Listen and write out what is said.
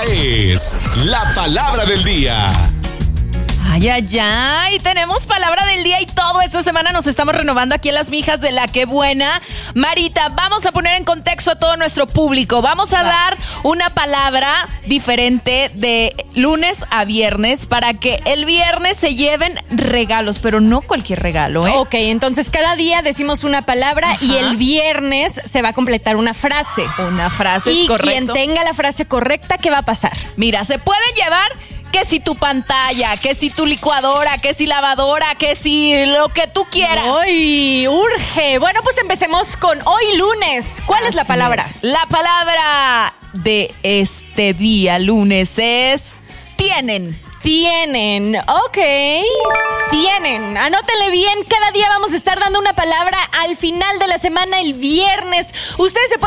es la palabra del día. Ay, ay, ay, tenemos palabra del día y todo. Esta semana nos estamos renovando aquí en Las Mijas de la Qué Buena. Marita, vamos a poner en contexto a todo nuestro público. Vamos a dar una palabra diferente de lunes a viernes para que el viernes se lleven regalos, pero no cualquier regalo, ¿eh? Ok, entonces cada día decimos una palabra. Ajá. Y el viernes se va a completar una frase. Una frase, es correcto. Y quien tenga la frase correcta, ¿qué va a pasar? Mira, se pueden llevar... que si tu pantalla, que si tu licuadora, que si lavadora, que si lo que tú quieras. ¡Ay, urge! Bueno, pues empecemos con hoy lunes. ¿Cuál es la palabra? La palabra de este día lunes es tienen. Tienen, ok. Tienen, anótenle bien. Cada día vamos a estar dando una palabra al final de la semana, el viernes. Ustedes se pueden